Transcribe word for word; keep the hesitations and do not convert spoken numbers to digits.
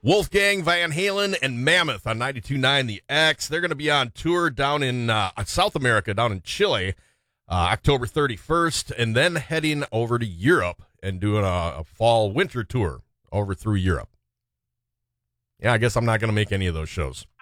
Wolfgang Van Halen and Mammoth on ninety-two point nine The X. They're going to be on tour down in uh, South America, down in Chile, uh, October thirty-first, and then heading over to Europe and doing a, a fall-winter tour over through Europe. Yeah, I guess I'm not going to make any of those shows.